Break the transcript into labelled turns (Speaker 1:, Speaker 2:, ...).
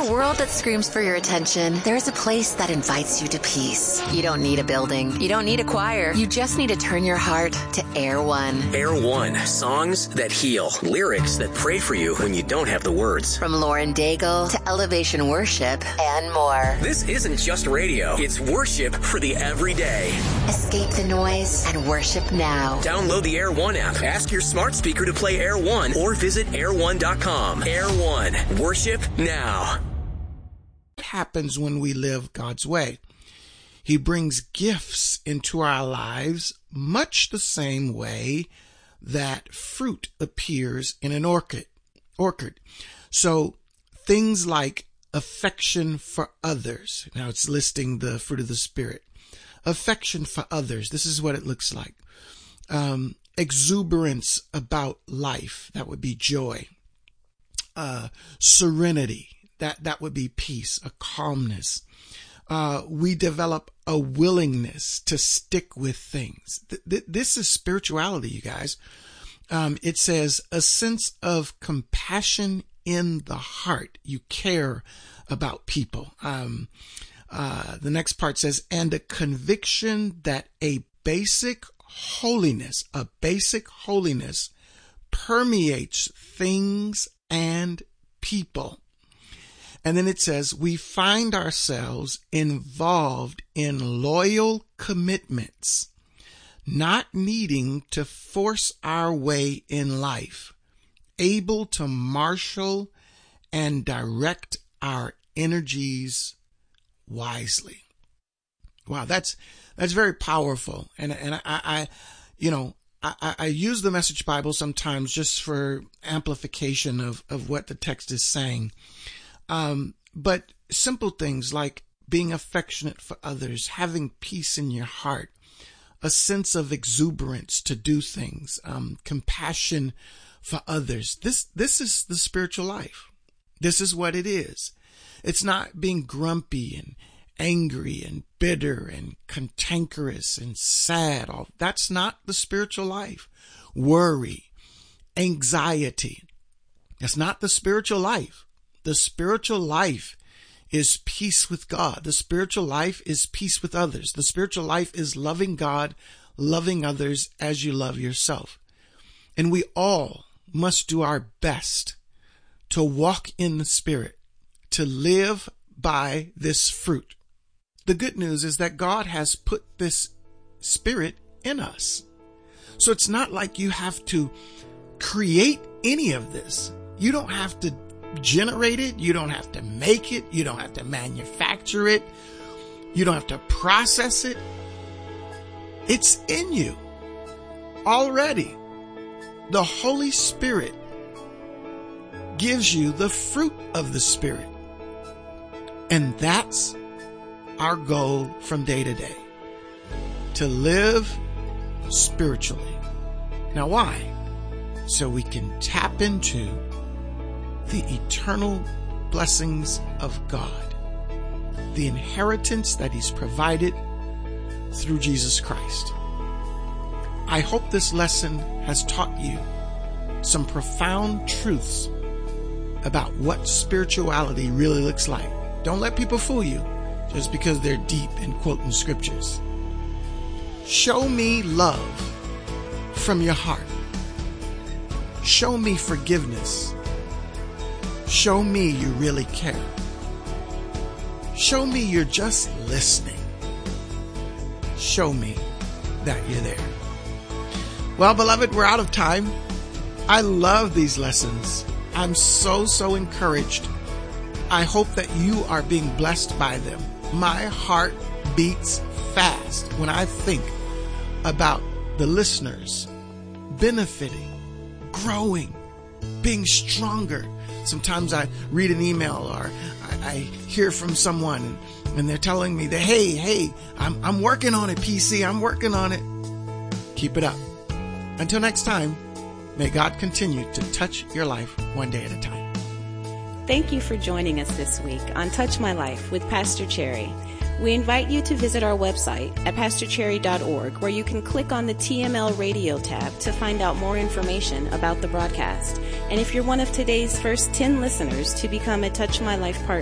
Speaker 1: a world that screams for your attention, there's a place that invites you to peace. You don't need a building. You don't need a choir. You just need to turn your heart to Air One.
Speaker 2: Air One. Songs that heal. Lyrics that pray for you when you don't have the words.
Speaker 1: From Lauren Daigle to Elevation Worship and more.
Speaker 2: This isn't just radio. It's worship for the everyday.
Speaker 1: Escape the noise and worship now.
Speaker 2: Download the Air One app. Ask your smart speaker to play Air One or visit air1.com. Air One. Worship now.
Speaker 3: What happens when we live God's way? He brings gifts into our lives much the same way that fruit appears in an orchard. So things like affection for others. Now it's listing the fruit of the Spirit. Affection for others. This is what it looks like. Exuberance about life. That would be joy. Serenity. That would be peace, a calmness. We develop a willingness to stick with things. This is spirituality, you guys. It says a sense of compassion in the heart. You care about people. The next part says, and a conviction that a basic holiness permeates things and people. And then it says, we find ourselves involved in loyal commitments, not needing to force our way in life, able to marshal and direct our energies wisely. Wow, that's very powerful. And I use the Message Bible sometimes just for amplification of what the text is saying. But simple things like being affectionate for others, having peace in your heart, a sense of exuberance to do things, compassion for others. This is the spiritual life. This is what it is. It's not being grumpy and angry and bitter and cantankerous and sad. That's not the spiritual life. Worry, anxiety. That's not the spiritual life. The spiritual life is peace with God. The spiritual life is peace with others. The spiritual life is loving God, loving others as you love yourself. And we all must do our best to walk in the Spirit, to live by this fruit. The good news is that God has put this Spirit in us. So it's not like you have to create any of this. You don't have to generate it. You don't have to make it. You don't have to manufacture it. You don't have to process it. It's in you already. The Holy Spirit gives you the fruit of the Spirit. And that's our goal from day to day, to live spiritually. Now, why? So we can tap into the eternal blessings of God, the inheritance that He's provided through Jesus Christ. I hope this lesson has taught you some profound truths about what spirituality really looks like. Don't let people fool you just because they're deep in quoting scriptures. Show me love from your heart. Show me forgiveness. Show me you really care. Show me you're just listening. Show me that you're there. Well, beloved, we're out of time. I love these lessons. I'm so encouraged. I hope that you are being blessed by them. My heart beats fast when I think about the listeners benefiting, growing, being stronger. Sometimes I read an email or I hear from someone and they're telling me that, hey, I'm working on it, PC. I'm working on it. Keep it up. Until next time, may God continue to touch your life one day at a time.
Speaker 4: Thank you for joining us this week on Touch My Life with Pastor Cherry. We invite you to visit our website at pastorcherry.org, where you can click on the TML Radio tab to find out more information about the broadcast. And if you're one of today's first 10 listeners to become a Touch My Life partner,